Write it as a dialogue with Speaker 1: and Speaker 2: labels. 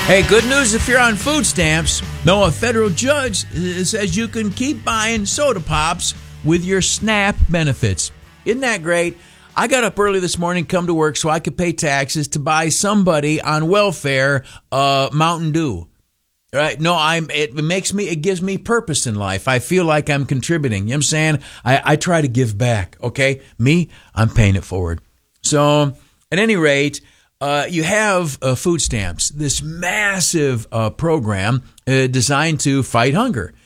Speaker 1: Hey, good news if you're on food stamps. No, a federal judge says you can keep buying soda pops with your SNAP benefits. Isn't that great? I got up early this morning, come to work so I could pay taxes to buy somebody on welfare Mountain Dew. Right? No, it gives me purpose in life. I feel like I'm contributing. You know what I'm saying? I try to give back. Okay? Me, I'm paying it forward. So, at any rate, you have food stamps, this massive program designed to fight hunger.